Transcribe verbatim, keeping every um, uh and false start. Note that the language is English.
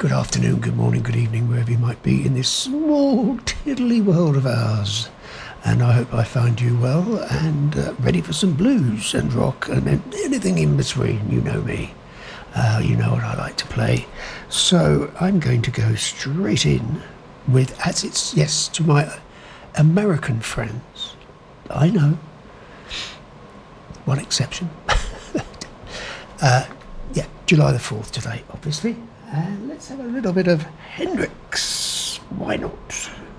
Good afternoon, good morning, good evening, wherever you might be in this small, tiddly world of ours. And I hope I find you well and uh, ready for some blues and rock and anything in between. You know me. Uh, you know what I like to play. So I'm going to go straight in with, as it's, yes, to my American friends. I know. One exception. uh, yeah, July the fourth today, obviously. And let's have a little bit of Hendrix. Why not?